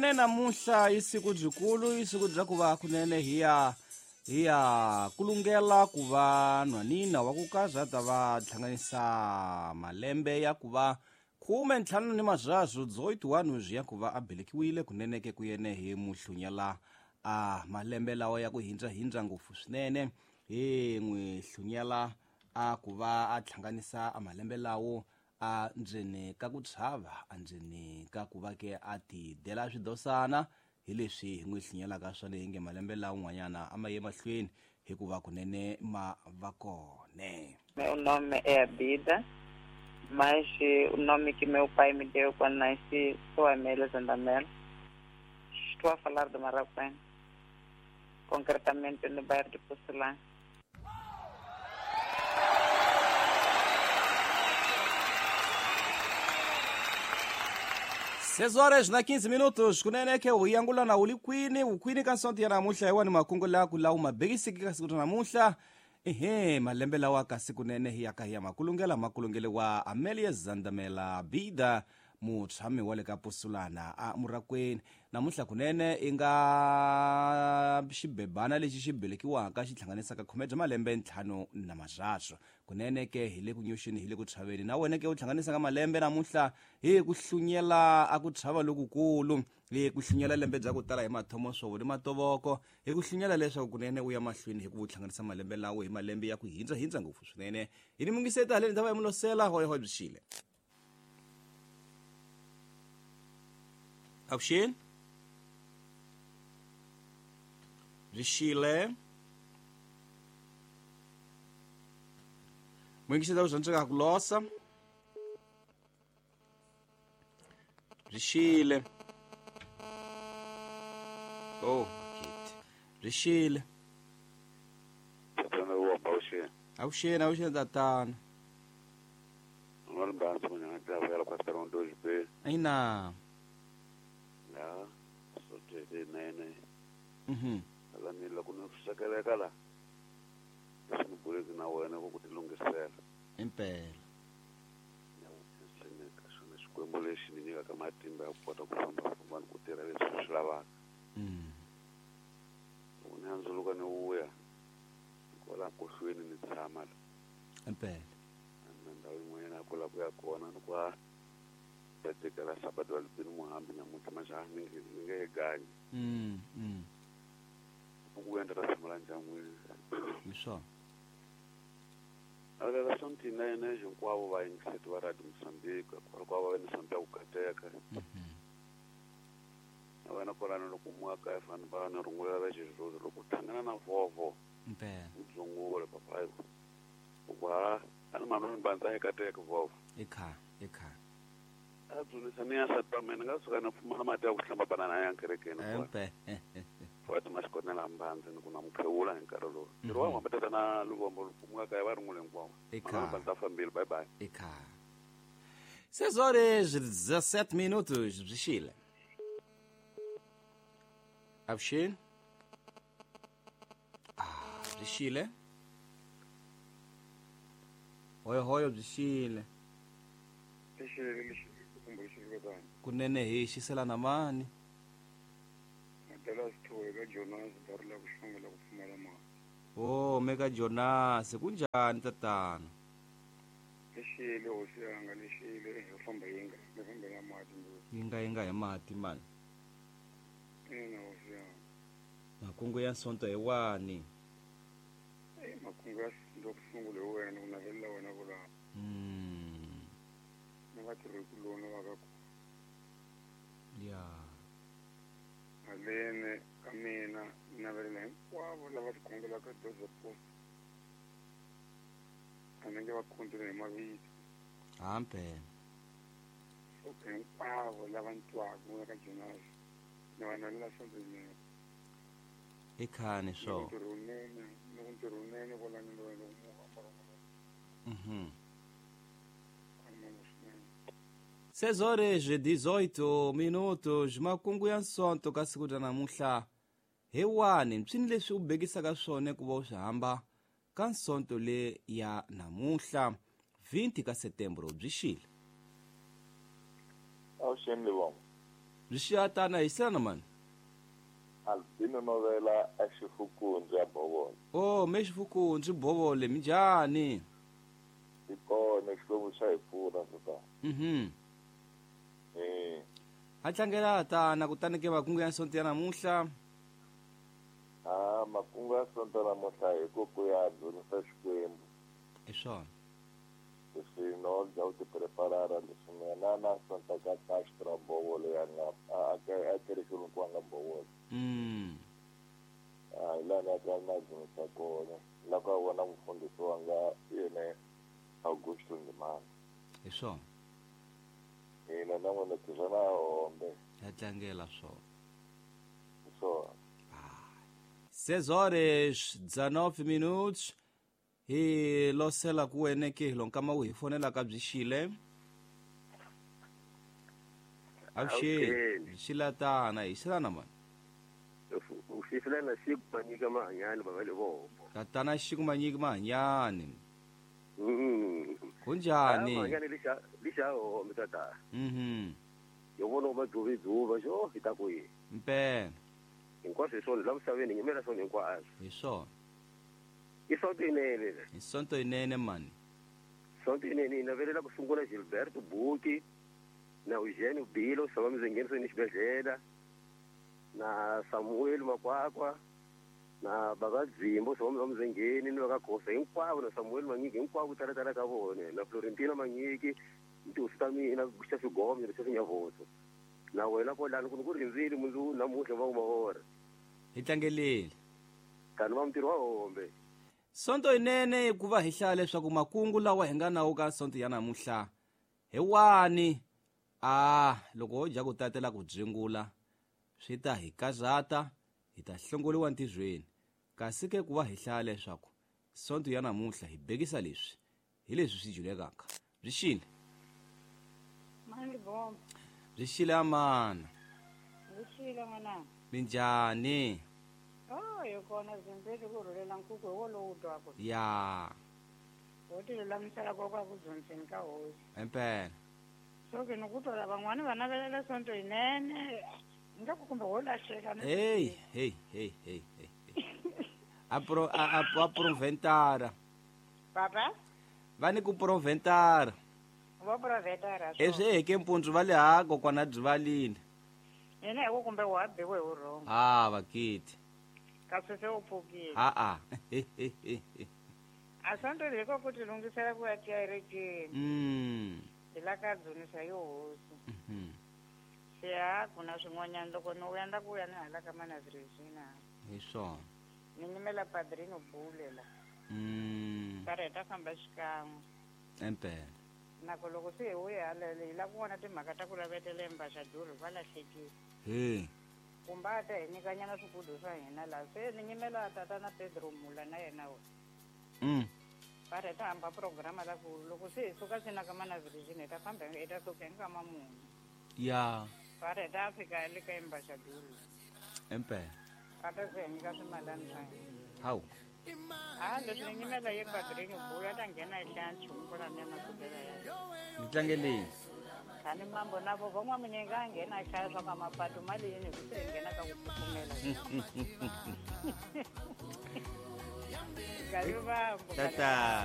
kunene namuhla isiku bzikulu isiku bza kuva kunene hiya kulungela kuva nwanina wa kukaza ta va thlanganisa malembe ya kuva 15 18 zwi ya kuva a belekiwile kuneneke ku yene hi muhlunyela a malembe lawa ya ku hindza ngopfu swinene hi n'wi hlunyela a kuva a thlanganisa a malembe lawo a ndzeni ka ku tshava a ndzeni ka ku va ke a ti dela swidosana hi leswi hi n'wi hlunyelaka swona hi nge malembe lawa n'wanyana a ma ye mahlweni hikuva kunene ma va kone. O nome é Abida, mas o nome que meu pai me deu quando nasci sou Amélia Zandamela. Estou a falar do Maracanã, concretamente no bairro de Porcelã. 6:15 kuneneke uyangula na ulikwini ka nsonto ya namuhla iwani makungu laku lawu mabekisiki ka siku namuhla malembe lawa ka siku nene hiyaka hiya makulungele wa Amelia Zandamela Bida mutshami wa le ka Pusulana a Murakweni namuhla kunene i nga xibebana lexi xi belekiwaka xi hlanganisaka 10 malembe 5 na mazazwa kunene ke hi le ku nyuxini hi le ku tshaveni na wena ke u hlanganisaka malembe namuhla hi ku hlunyela a ku tshava lokukulu hi ku hlunyela lembe bya ku tala hi mathomo swovo ni matovoko hi ku hlunyela leswaku kunene u ya mahlweni hi ku hlanganisa malembe lawo hi malembe ya ku hindza ngopfu swinene hi ni mungiseta haleni ta va hi mulosela hoyo bzixile Avuxeni bzixile mungiseta u zantseka ku losa bzixile bzixile avuxeni tatana ayina alanila ku ni kusekeleka la leswi ni buleki na wena ku tilungisela impela ka swona xikwembu lexi ni nyikaka matimba ya ku kota ku famba ni ku tirha leswi swi lavaka loko ni handzuluka ni vuya kwala kohlweni ni tshama la impela na ndhawu yin'wanyana ya kula ku ya kona ni kwa tekela sabato wa lupini muhambi namuntlha majaha ni nge he ganyi ku endla simula ndyangwini hi swona alela sontina yena hinkwavo va yingiseti va Radio Mozambique kwavo va ni sonto ya ku kateka na wena kwalano loko muaka ya fani va ni rungulela xizulu loko hlangana na vovo impela udzungule papayi kuva a ni mano ni bandza hi kateka vovo ekha a dzunisa ni ya satamene nga suka ni pfumala mati ya ku hlamba banana ya nkerekeni futhi masikonela mbanzi ni ku na mukhewula hi nkarhi lowu ntirho wa n'wambatata na luvombo lupfumuka kaya va ringule hinkwavo banza fambile bye bye ekha 6:17 bzixile avuxeni bzixile hoyo bzixile kunene hi xisela na mani meka Jonas kunjani tatana lexile hosi yanga lexile hi famba na mati yinga hi mati mani ina hosi yanga makungu ya nsonto hi wani makungu ya ndo kusungula hi wena ku navelela wena ku laha ni nga tirhi ku lona va ka ku haleni ka mina navelela hinkwavo lava tikhongelaka doza post a ni nge va khondile hi mavito hampela hinkwavo lava ni twaka n'wina ka Jonas ni va navelela sonto yinene ekhani swo ntirho unene volani ni wena umuka 6:18 makungu ya nsonto ka siku ra namuhla hi wani mpswini leswi u bekisaka swona ku va u swi hamba ka nsonto le ya namuhla 20 ka Setembro bzixile avuxeni Livongo byi xiya tana hi sana mani Albino Novela exifukundzya Bovolo. oh me xifukundzwi bovole minjhani Ikona xilungu xa hi pfuna swo a tlangela tana kutani ke makungu ya sonto ya namuntlha makungu ya sonto namuntlha hi ku ya dzunisa Xikwembu. hi swona Leswi no dya u tipreparara leswi mina na sonto ka Xitra Bovolo ya nga a kerekeni ku nga Bovolo. Lana ya na dzunisa kona la ka wona mufundhisi wanga yena Augusto Ndimana. hi swona Ina na n'wina tirhana hombe. ya tlangela swona So 6 horas 19 minutos hi losela ku wene ke lonkama u hi fonela ka byi xile avuxeni xila tana hi xilana mani Ufifila na siku manyika mahanyani bavale bombo. ka tana xiku manyiki mahanyani kunjhani Mahanyani lisha hombe tata. mhm Yovona uma dzuva xo hita ku yi. mpela Hinkwaswo hi swona la misaveni nyimela swona hinkwaswo. hi swona Isonto inene. hi sonto yinene mani Sonto inene inavelela ku sungula Gilberto Buki na Eugênio Bilo sama mizengeni sweni xibedhlele na Samuel Makwakwa na baba Dzimbo sama mizengeni ni baka Khosa hinkwavo na Samuel Manyiki hinkwavo talatala ka vona na Florentina Manyiki ntusi ta mina xa swigomyo leswi Nyavoso na wena polani ku rindzili mundu namuhla va umahora hi tlangeleli kani va mutirhi wa hombe sonto yinene hikuva hi hlaya leswaku makungu lawa hi nga nawo ka sonto ya namuntlha hi wani loko ho dya ku tatela ku byingula swi ta hi kazata hi ta hlongoliwa ntibyeni kasi ke ku va hi hlaya leswaku sonto ya namuntlha hi bekisa leswi hi leswi swi julekaka byi xile Mani bomba. byi xile amana Ngishila mana. minjhani Oh, yokona zimbeli kurulela nkuku wolo udwako. ya Woti lulamisela kokwa kudzonseni ka hosi. empela Soke nokutola van'wana vana velela sonto inene. Ngaku kumbe wo lahleka na. hey aproventara Papa, vani ku proventara wo provetara. eswi heke mpundzu va le hako kwana byi valini Ene eko kumbe wa bewe urong. vakiti Kasi se upukile. Asonto liko kuti lungisela ku atia erekeni. Ilaka dzunisa yo hosi. Siya kuna swin'wanyana loko no yanda ku ya ni hala ka Manazirezina. hi swona Ni nyimela padrino Bule la. Kareta famba xikan'we. empela Nako loko se hi ya halele hi la ku vona timhaka ta ku lavetela embashaduri va lahlekile. he Kumba ta hi nyikanyana swikudu swa hina la se ni nyimela tata na Pedro Mula na yena we. Kareta hamba programa la ku loko se hi suka sina ka Manazirezina hi ta famba hi ta suka ka Mamuni. ya Kareta Afrika le ka embashaduri. empela Kata se hi nyika swimalana swa hina. hawu Leswi ni nyimela ye padrino Bula ta nghena hi hlaya nchumu kula ni masukela ya. mi tlangeleni Kani mambo navo van'wamini nga nghena hi hlaya swa ka mapatu mali yini hi se hi nghena ka ku tsutsumela. Kalivambo. tata